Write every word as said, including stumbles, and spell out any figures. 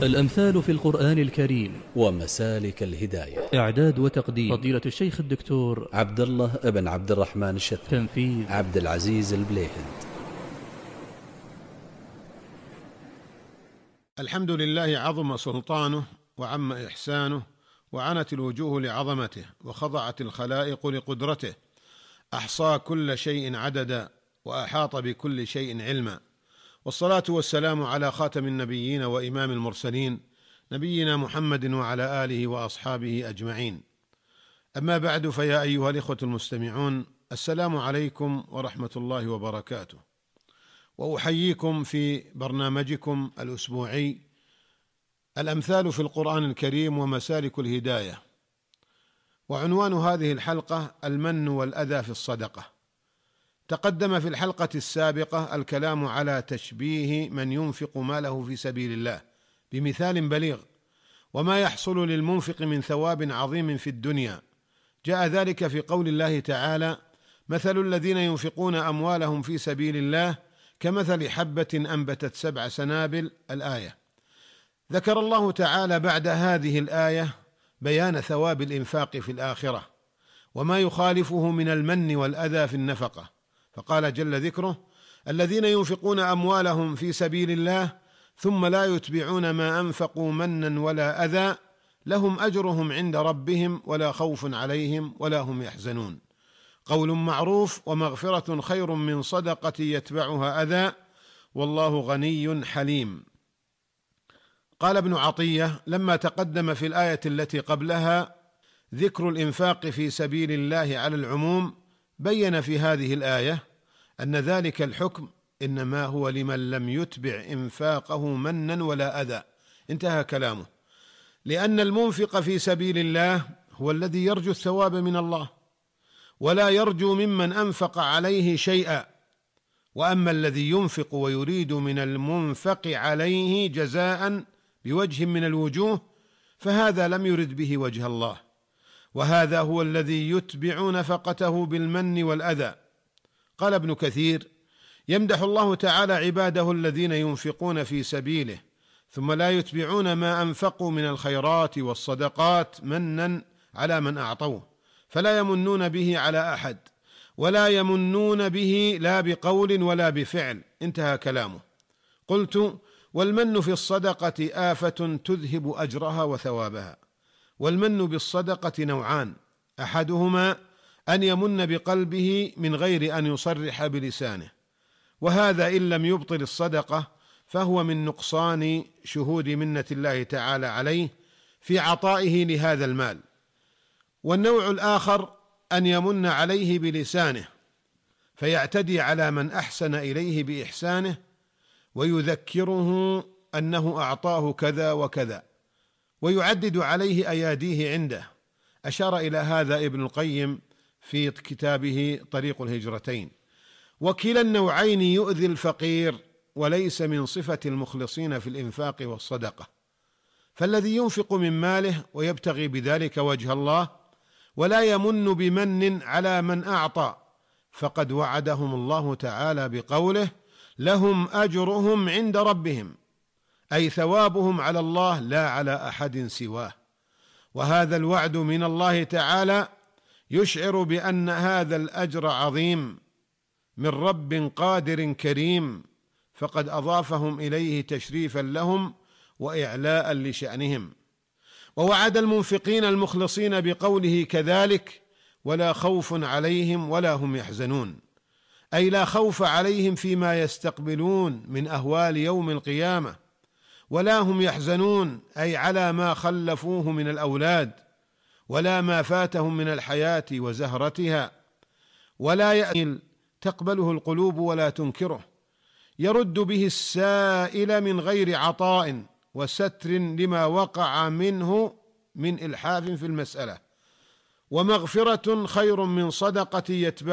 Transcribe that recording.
الأمثال في القرآن الكريم ومسالك الهداية. إعداد وتقديم فضيلة الشيخ الدكتور عبد الله ابن عبد الرحمن الشث. تنفيذ عبد العزيز البليهند. الحمد لله عظم سلطانه وعم إحسانه وعنت الوجوه لعظمته وخضعت الخلائق لقدرته، أحصى كل شيء عددا وأحاط بكل شيء علما، والصلاة والسلام على خاتم النبيين وإمام المرسلين نبينا محمد وعلى آله وأصحابه أجمعين. أما بعد، فيا أيها الإخوة المستمعون، السلام عليكم ورحمة الله وبركاته، وأحييكم في برنامجكم الأسبوعي الأمثال في القرآن الكريم ومسالك الهداية، وعنوان هذه الحلقة المن والأذى في الصدقة. تقدم في الحلقة السابقة الكلام على تشبيه من ينفق ماله في سبيل الله بمثال بليغ، وما يحصل للمنفق من ثواب عظيم في الدنيا. جاء ذلك في قول الله تعالى: مثل الذين ينفقون أموالهم في سبيل الله كمثل حبة أنبتت سبع سنابل، الآية. ذكر الله تعالى بعد هذه الآية بيان ثواب الإنفاق في الآخرة وما يخالفه من المن والأذى في النفقة، فقال جل ذكره: الذين ينفقون أموالهم في سبيل الله ثم لا يتبعون ما أنفقوا منا ولا أذى لهم أجرهم عند ربهم ولا خوف عليهم ولا هم يحزنون. قول معروف ومغفرة خير من صدقة يتبعها أذى والله غني حليم. قال ابن عطية: لما تقدم في الآية التي قبلها ذكر الإنفاق في سبيل الله على العموم، بين في هذه الآية أن ذلك الحكم إنما هو لمن لم يتبع إنفاقه منا ولا أذى. انتهى كلامه، لأن المنفق في سبيل الله هو الذي يرجو الثواب من الله ولا يرجو ممن أنفق عليه شيئا، وأما الذي ينفق ويريد من المنفق عليه جزاء بوجه من الوجوه فهذا لم يرد به وجه الله، وهذا هو الذي يتبع نفقته بالمن والأذى. قال ابن كثير: يمدح الله تعالى عباده الذين ينفقون في سبيله ثم لا يتبعون ما أنفقوا من الخيرات والصدقات منا على من أعطوه، فلا يمنون به على أحد ولا يمنون به لا بقول ولا بفعل. انتهى كلامه. قلت: والمن في الصدقة آفة تذهب أجرها وثوابها. والمن بالصدقة نوعان: أحدهما أن يمن بقلبه من غير أن يصرح بلسانه، وهذا إن لم يبطل الصدقة فهو من نقصان شهود منة الله تعالى عليه في عطائه لهذا المال. والنوع الآخر أن يمن عليه بلسانه فيعتدي على من أحسن إليه بإحسانه ويذكره أنه أعطاه كذا وكذا ويعدد عليه أياديه عنده. أشار إلى هذا ابن القيم في كتابه طريق الهجرتين. وكلا النوعين يؤذي الفقير وليس من صفة المخلصين في الإنفاق والصدقة. فالذي ينفق من ماله ويبتغي بذلك وجه الله ولا يمن بمن على من أعطى فقد وعدهم الله تعالى بقوله: لهم أجرهم عند ربهم، أي ثوابهم على الله لا على أحد سواه. وهذا الوعد من الله تعالى يشعر بأن هذا الأجر عظيم من رب قادر كريم، فقد أضافهم إليه تشريفا لهم وإعلاء لشأنهم. ووعد المنفقين المخلصين بقوله كذلك: ولا خوف عليهم ولا هم يحزنون، أي لا خوف عليهم فيما يستقبلون من أهوال يوم القيامة، ولا هم يحزنون أي على ما خلفوه من الأولاد، ولا ما فاتهم من الحياة وزهرتها، ولا يأمل تقبله القلوب ولا تنكره، يرد به السائل من غير عطاء وستر لما وقع منه من إلحاف في المسألة. ومغفرة خير من صدقة يتبع